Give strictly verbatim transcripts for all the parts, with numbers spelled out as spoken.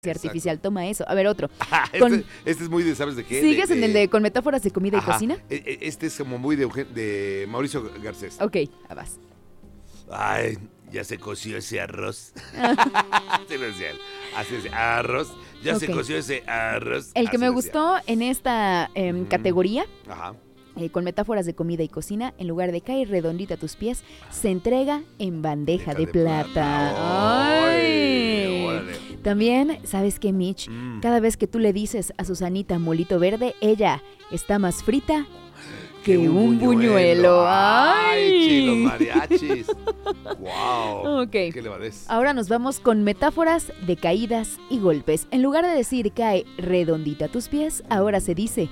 artificial, toma eso. A ver, otro. Con... Este, este es muy de, ¿sabes de qué? ¿Sigues de, de... en el de con metáforas de comida Ajá. y cocina? Este es como muy de, Eugen... de Mauricio Garcés. Ok, vas. Ay, ya se coció ese arroz. Así lo decía él. Así decía, arroz. Ya okay. se coció ese arroz. El que Así me decía. gustó en esta eh, mm. categoría, Ajá. Eh, con metáforas de comida y cocina, en lugar de caer redondita a tus pies, se entrega en bandeja de, de plata. plata. ¡Ay! Órale. También, ¿sabes qué, Mitch? Mm. Cada vez que tú le dices a Susanita molito verde, ella está más frita que un, un buñuelo. buñuelo. ¡Ay! ¡Ay, los mariachis! ¡Wow! Okay. ¿Qué le va a decir? Ahora nos vamos con metáforas de caídas y golpes. En lugar de decir cae redondita a tus pies, ahora se dice...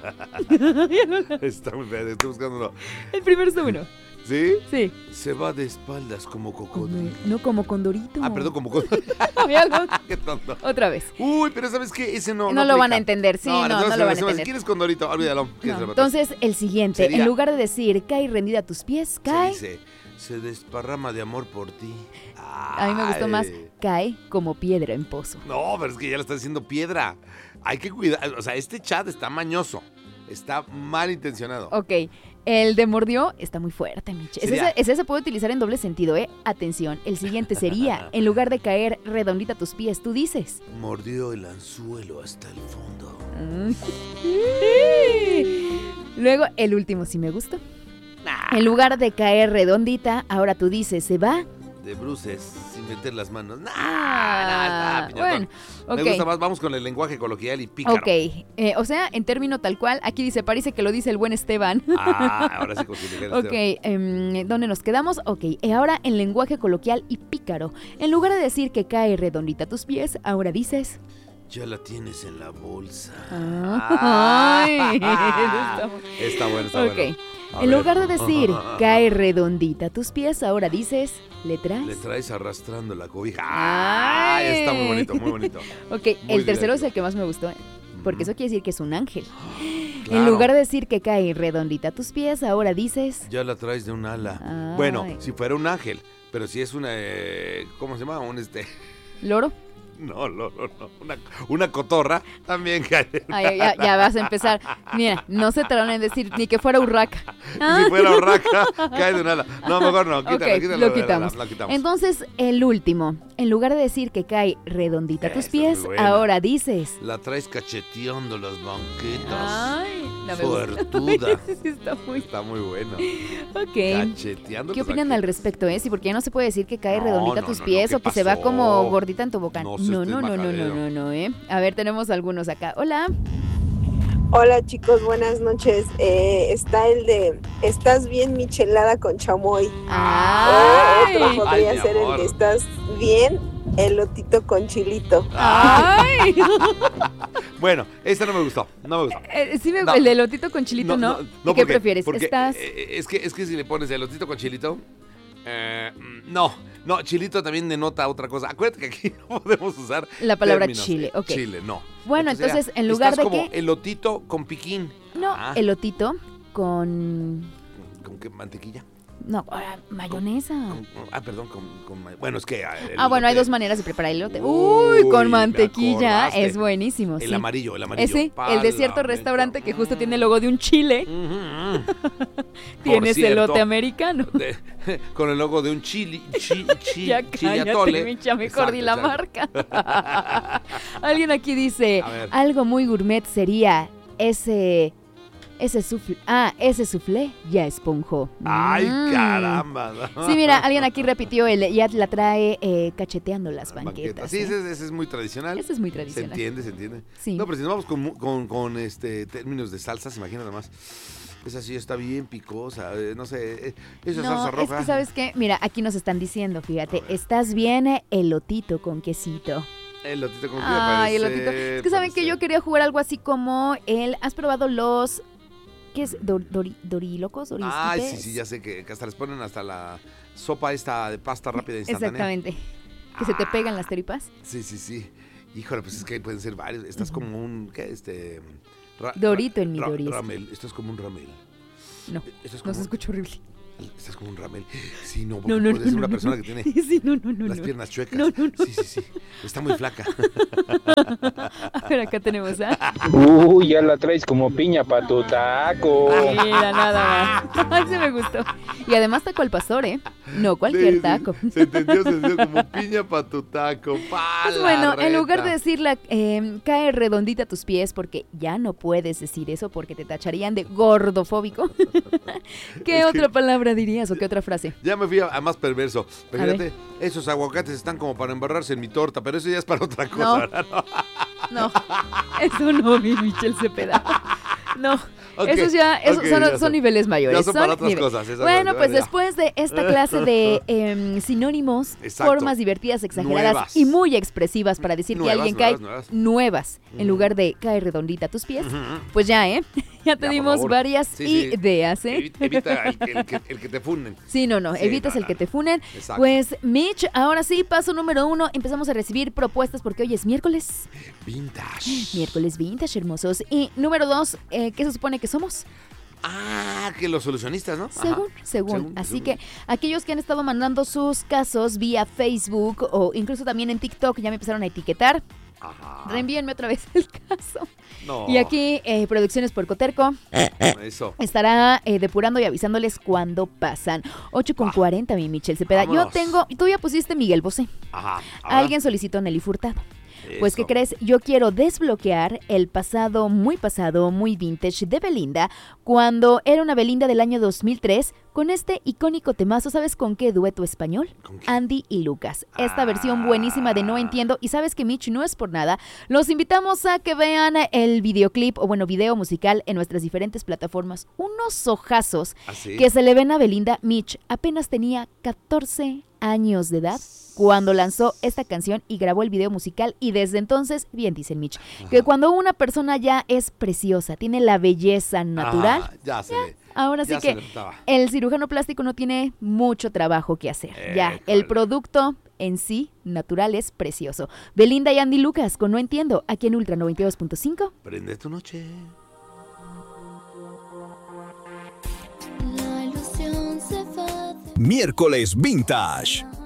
Está muy feo, estoy buscando uno. El primero está bueno. ¿Sí? Sí. Se va de espaldas como cocodrilo. No, como condorito. Ah, perdón, como condorito. Qué tonto. Otra vez. Uy, pero ¿sabes qué? Ese no No, no lo van a entender, sí, no, no, no, no lo van a entender. ¿Quién es condorito? Olvídalo. No. Entonces, el siguiente. Sería... En lugar de decir cae rendida a tus pies, cae... Se dice, se desparrama de amor por ti. Ay. A mí me gustó más, cae como piedra en pozo. No, pero es que ya le está diciendo piedra. Hay que cuidar, o sea, este chat está mañoso. Está mal intencionado. Ok, el de mordió está muy fuerte, Mitch. Ese, ese se puede utilizar en doble sentido, ¿eh? Atención, el siguiente sería, en lugar de caer redondita a tus pies, tú dices... Mordió el anzuelo hasta el fondo. Luego, el último sí me gustó. En lugar de caer redondita, ahora tú dices, se va... de bruces, sin meter las manos. Nah, ah, nah, nah, bueno, okay. Me gusta más, vamos con el lenguaje coloquial y pícaro. Ok, eh, o sea, en término tal cual, aquí dice, parece que lo dice el buen Esteban. Ah, ahora sí consigue el Ok, eh, ¿dónde nos quedamos? Ok, eh, ahora en lenguaje coloquial y pícaro. En lugar de decir que cae redondita a tus pies, ahora dices... ya la tienes en la bolsa. Ah, ay, está, está bueno, está okay. bueno. A en ver. Lugar de decir, cae redondita a tus pies, ahora dices, ¿le traes? Le traes arrastrando la cobija. ¡Ay! Está muy bonito, muy bonito. Ok, muy el directo. tercero es el que más me gustó, porque eso quiere decir que es un ángel. Claro. En lugar de decir que cae redondita a tus pies, ahora dices... ya la traes de un ala. Ay. Bueno, si fuera un ángel, pero si es una... Eh, ¿cómo se llama? Un este... ¿Loro? No, no, no, no. Una, una cotorra también cae. Ay, ya, ya vas a empezar. Mira, no se trataron en decir ni que fuera urraca. ¿Ah? Si fuera urraca, cae de un ala. No, mejor no, quítalo, okay, quítalo. Lo quitamos. La, la, la quitamos. Entonces, el último. En lugar de decir que cae redondita a tus pies, ahora dices... la traes cacheteando las banquetas. Ay, no me Suertuda. Sí, está muy... está muy bueno. Ok. Cacheteando. ¿Qué opinan al respecto, eh? Sí, porque ya no se puede decir que cae no, redondita no, a tus no, pies no, o que pasó? se va como gordita en tobogán. No, no, no, no, no, no, no, no, ¿eh? A ver, tenemos algunos acá. Hola. Hola, chicos, buenas noches. Eh, está el de, ¿estás bien michelada con chamoy? Ay. O otro podría Ay, ser el de, ¿estás bien elotito con chilito? Ay. Bueno, esta no me gustó, no me gustó. Eh, sí, me, no. el de elotito con chilito, ¿no? no, no, no ¿Qué porque, prefieres? Porque, ¿Estás...? eh, es, que, es que si le pones elotito con chilito... Eh, no, no, chilito también denota otra cosa. Acuérdate que aquí no podemos usar la palabra términos. chile, ok. Chile, no. Bueno, entonces, entonces en lugar estás de como que... elotito con piquín. No, ah. elotito con... ¿Con qué mantequilla? No, ahora, mayonesa. Con, con, ah, perdón, con, con... Bueno, es que... Ah, bueno, hay dos maneras de preparar el elote. Uy, Uy con mantequilla, es buenísimo. El sí. amarillo, el amarillo. Ese, el de cierto restaurante que justo tiene el logo de un chile. Tienes elote americano. De, con el logo de un chili, chi, chi, ya chillatole. Cállate, ya mejor di la marca. Alguien aquí dice, algo muy gourmet sería ese... Ese soufflé, ah, ese soufflé ya esponjó. ¡Ay, mm. caramba! Sí, mira, alguien aquí repitió el, ya la trae eh, cacheteando las banquetas. Banqueta. Sí, ¿eh? ese, ese es muy tradicional. Ese es muy tradicional. Se entiende, se entiende. Sí. No, pero si nos vamos con, con, con este términos de salsas, imagina nada más. Esa sí está bien picosa, eh, no sé, eh, esa no, salsa roja. Es que, ¿sabes qué? Mira, aquí nos están diciendo, fíjate, estás bien elotito con quesito. Elotito con quesito. Ay, elotito. Es que saben que yo quería jugar algo así como el, ¿has probado los... ¿Qué es? Dor, dori, ¿Dorilocos? Ay, sí, sí, ya sé que, que hasta les ponen hasta la sopa esta de pasta rápida instantánea. Exactamente. Que ah, se te pegan las tripas. Sí, sí, sí. Híjole, pues es que pueden ser varios. Estás uh-huh. como un, ¿qué? Este... Ra, Dorito en mi ra, Doris. Ramel, esto es como un ramel. No, esto es como no se escucha horrible. Estás como un Ramel. Sí, no, porque No, no, puedes no, ser no, una no, persona no. que tiene Sí, no, no, no, las no. piernas chuecas. No, no, no. Sí, sí, sí. Está muy flaca. A ver, acá tenemos a... Uy, ya la traes como piña pa' tu taco. Mira, nada más. Ay, se me gustó. Y además taco al pastor, ¿eh? No cualquier Sí, sí. taco. Se entendió, se entendió como piña pa' tu taco. Pa Pues la bueno, en reta. lugar de decirla, eh, cae redondita a tus pies, porque ya no puedes decir eso porque te tacharían de gordofóbico. ¿Qué Es que- otra palabra dirías o qué otra frase? Ya me fui a, a más perverso. Pero A fíjate, esos aguacates están como para embarrarse en mi torta, pero eso ya es para otra cosa. ¿verdad? No, eso no, mi Michelle Cepeda. No, Ok, esos ya esos ok, son, ya son son- niveles mayores. ya son para otras nive- cosas, exactamente, Bueno, pues bueno, ya. después de esta clase de em, sinónimos, Exacto. formas divertidas, exageradas Nuevas. y muy expresivas para decir Nuevas, que alguien nuevas, cae nuevas. nuevas, en Ujú. lugar de cae redondita a tus pies, Ujú. pues ya, ¿eh? Ya te Ya, por dimos favor. varias Sí, sí. ideas, ¿eh? Evi- Evita el, que- el que, el que te funden. Sí, no, no, Sí, evitas no, el no, que no. te funen. Exacto. Pues, Mitch, ahora sí, paso número uno, empezamos a recibir propuestas porque hoy es miércoles. Vintage. Miércoles vintage, hermosos. Y número dos, eh, ¿qué se supone que somos? Ah, que los solucionistas, ¿no? Ajá. Según, según. Según, Así según. que aquellos que han estado mandando sus casos vía Facebook o incluso también en TikTok ya me empezaron a etiquetar. Ajá. Reenvíenme otra vez el caso. No. Y aquí, eh, Producciones por Coterco Eso. estará eh, depurando y avisándoles cuándo pasan. ocho con cuarenta, mi Michelle Cepeda. Yo Vámonos. tengo, tú ya pusiste Miguel Bosé. Ajá. Ahora, Alguien solicitó Nelly Furtado. Pues, eso. ¿qué crees? Yo quiero desbloquear el pasado, muy pasado, muy vintage de Belinda, cuando era una Belinda del año dos mil tres, con este icónico temazo, ¿sabes con qué dueto español? ¿Con qué? Andy y Lucas. Esta Ah. versión buenísima de No Entiendo, y ¿sabes que Mitch? No es por nada. Los invitamos a que vean el videoclip, o bueno, video musical en nuestras diferentes plataformas. Unos ojazos ¿Así? que se le ven a Belinda. Mitch apenas tenía catorce años de edad cuando lanzó esta canción y grabó el video musical, y desde entonces, bien dice el Mitch, que cuando una persona ya es preciosa, tiene la belleza natural, Ajá, ya se ve. ahora sí Ya se que le notaba. el cirujano plástico no tiene mucho trabajo que hacer. Ya, Éjole. el producto en sí, natural, es precioso. Belinda y Andy Lucas con No Entiendo, aquí en Ultra noventa y dos punto cinco. Prende tu noche. La ilusión se va de... Miércoles Vintage.